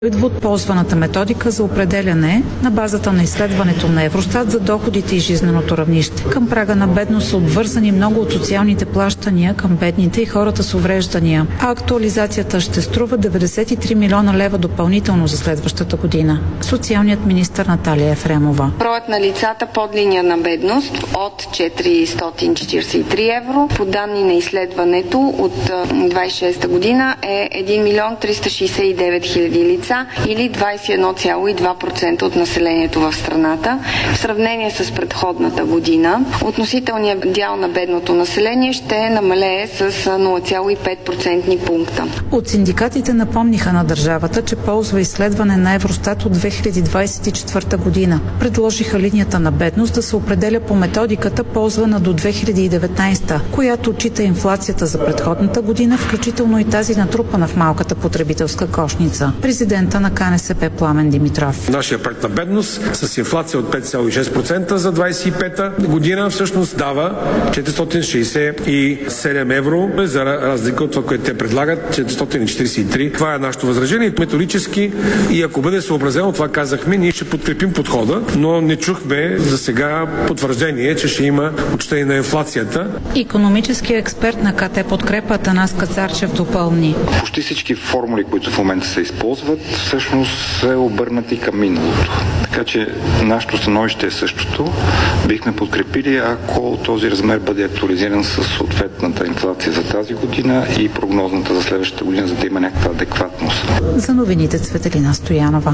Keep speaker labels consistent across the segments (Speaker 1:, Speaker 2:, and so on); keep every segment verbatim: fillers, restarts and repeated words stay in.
Speaker 1: Идва от ползваната методика за определяне на базата на изследването на Евростат за доходите и жизненото равнище. Към прага на бедност са обвързани много от социалните плащания към бедните и хората с увреждания, а актуализацията ще струва деветдесет и три милиона лева допълнително за следващата година. Социалният министър Наталия Ефремова.
Speaker 2: Броят на лицата под линия на бедност от четиристотин четиридесет и три евро по данни на изследването от двадесет и шеста година е един милион триста шестдесет и девет хиляди лица, или двадесет и едно цяло и две процента от населението в страната. В сравнение с предходната година, относителният дял на бедното население ще намалее с нула цяло и пет процентни пункта.
Speaker 1: От синдикатите напомниха на държавата, че ползва изследване на Евростат от две хиляди двадесет и четвърта година. Предложиха линията на бедност да се определя по методиката, ползвана до две хиляди и деветнадесета, която отчита инфлацията за предходната година, включително и тази натрупана в малката потребителска кошница. Президент на КНСП Пламен Димитров.
Speaker 3: Нашия проект на бедност с инфлация от пет цяло и шест процента за двадесет и пета година всъщност дава четиристотин шестдесет и седем евро, за разлика от това, което те предлагат, четиристотин четиридесет и три. Това е нашето възражение. Методически и ако бъде съобразено, това казахме, ние ще подкрепим подхода, но не чухме за сега потвърждение, че ще има отчитане на инфлацията.
Speaker 1: Икономическият експерт на КТ Подкрепа Атанас Кацарчев допълни.
Speaker 4: Почти всички формули, които в момента се използват, всъщност са обърнати към миналото. Така че нашето становище е същото. Бихме подкрепили, ако този размер бъде актуализиран с съответната инфлация за тази година и прогнозната за следващата година, за да има някаква адекватност.
Speaker 1: За новините Цветелина Стоянова.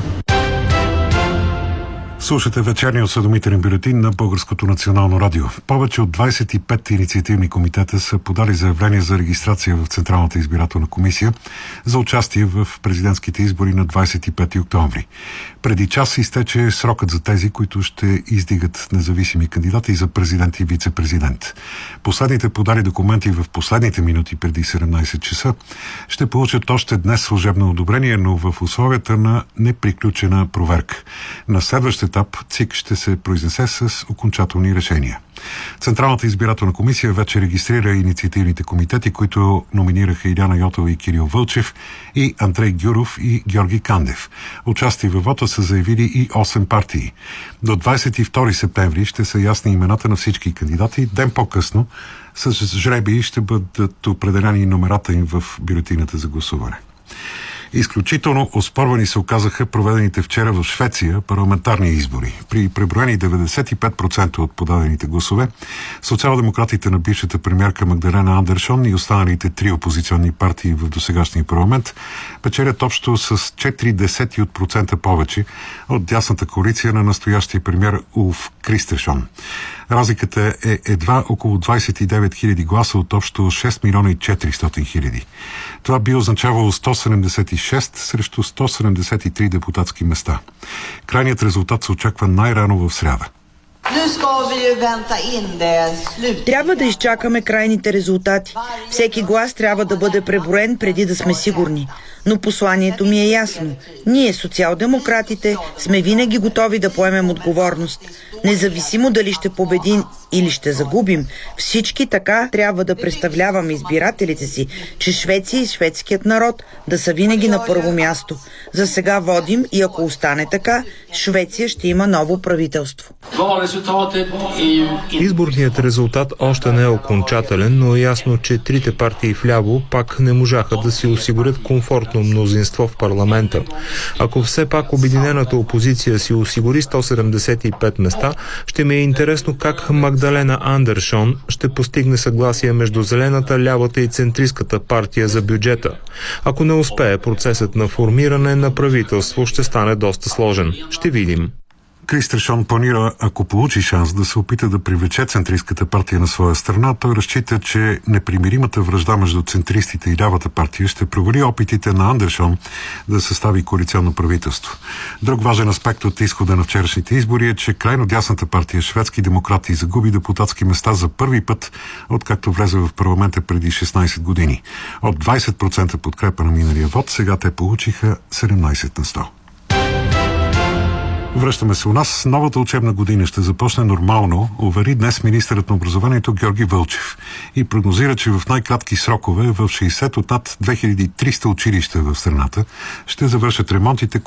Speaker 5: Слушате вечерния осведомителен бюлетин на Българското национално радио. Повече от двадесет и пет инициативни комитета са подали заявление за регистрация в Централната избирателна комисия за участие в президентските избори на двадесет и пети октомври. Преди час изтече срокът за тези, които ще издигат независими кандидати за президент и вице-президент. Последните подали документи в последните минути преди седемнадесет часа ще получат още днес служебно одобрение, но в условията на неприключена проверка. На следващия етап ЦИК ще се произнесе с окончателни решения. Централната избирателна комисия вече регистрира инициативните комитети, които номинираха Иляна Йотова и Кирил Вълчев, и Андрей Гюров и Георги Кандев. Участие във вота са заявили и осем партии. До двадесет и втори септември ще са ясни имената на всички кандидати. Ден по-късно с жребии ще бъдат определени номерата им в бюлетината за гласуване. Изключително оспорвани се оказаха проведените вчера в Швеция парламентарни избори. При преброени деветдесет и пет процента от подадените гласове, социал-демократите на бившата премиерка Магдалена Андершон и останалите три опозиционни партии в досегашния парламент печелят общо с четири десети от процента повече от дясната коалиция на настоящия премиер Улф Кристершон. Разликата е едва около двадесет и девет хиляди гласа от общо шест милиона и четиристотин хиляди. Това би означавало сто седемдесет и шест срещу сто седемдесет и три депутатски места. Крайният резултат се очаква най-рано в сряда.
Speaker 6: Трябва да изчакаме крайните резултати. Всеки глас трябва да бъде преброен преди да сме сигурни. Но посланието ми е ясно. Ние, социал-демократите, сме винаги готови да поемем отговорност. Независимо дали ще победим или ще загубим, всички така трябва да представляваме избирателите си, че Швеция и шведският народ да са винаги на първо място. За сега водим и ако остане така, Швеция ще има ново правителство.
Speaker 7: Изборният резултат още не е окончателен, но е ясно, че трите партии вляво пак не можаха да си осигурят комфортно мнозинство в парламента. Ако все пак обединената опозиция си осигури сто седемдесет и пет места, ще ми е интересно как Магдалена Андершон ще постигне съгласие между зелената, лявата и центристската партия за бюджета. Ако не успее, процесът на формиране на правителство ще стане доста сложен. Ще видим.
Speaker 5: Кристершон планира, ако получи шанс, да се опита да привлече центристската партия на своя страна. Той разчита, че непримиримата вражда между центристите и лявата партия ще провали опитите на Андершон да състави коалиционно правителство. Друг важен аспект от изхода на вчерашните избори е, че крайно дясната партия Шведски демократи загуби депутатски места за първи път, откакто влезе в парламента преди шестнадесет години. От двадесет процента подкрепа на миналия вод, сега те получиха седемнадесет на сто. Връщаме се у нас. Новата учебна година ще започне нормално, увери днес министърът на образованието Георги Вълчев и прогнозира, че в най-кратки срокове в шейсет от над две хиляди и триста училища в страната ще завършат ремонтите,